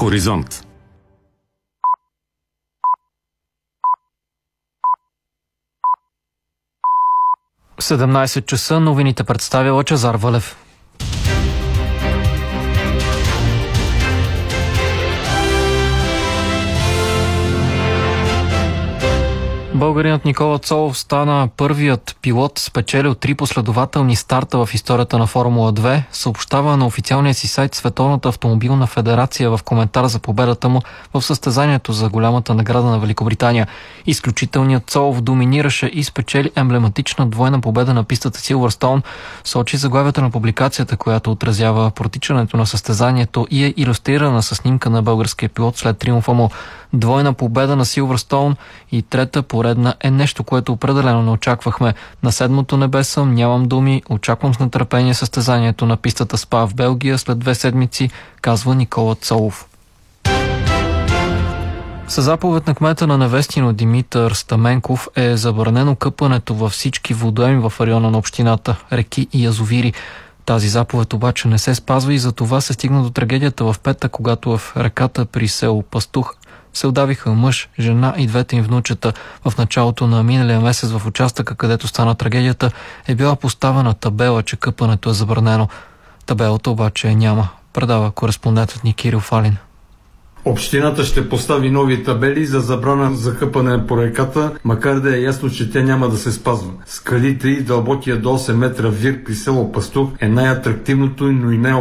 Хоризонт. 17 часа, новините представя Лъчезар Вълев. Българинът Никола Цолов стана първият пилот, спечелил 3 последователни старта в историята на Формула 2, съобщава на официалния си сайт Световната автомобилна федерация в коментар за победата му в състезанието за голямата награда на Великобритания. Изключителният Цолов доминираше и спечели емблематична двойна победа на пистата Силвърстоун, сочи заглавията на публикацията, която отразява протичането на състезанието и е илюстрирана със снимка на българския пилот след триумфа му. Двойна победа на Силвърстоун и трета поредна е нещо, което определено не очаквахме. На седмото небе съм, нямам думи, очаквам с нетърпение състезанието на пистата СПА в Белгия след 2 седмици, казва Никола Цолов. Със заповед на кмета на Невестино Димитър Стаменков е забранено къпането във всички водоеми в района на общината, реки и язовири. Тази заповед обаче не се спазва и за това се стигна до трагедията в петък, когато в реката при село Пастух се удавиха мъж, жена и 2 им внучета. В началото на миналия месец в участъка, където стана трагедията, е била поставена табела, че къпането е забранено. Табелата обаче няма. Предава кореспондентът ни Кирил Фалин. Общината ще постави нови табели за забрана за къпане по реката, макар да е ясно, че тя няма да се спазва. Скалите и дълбокия до 8 метра вир при село Пастух е най-атрактивното, но и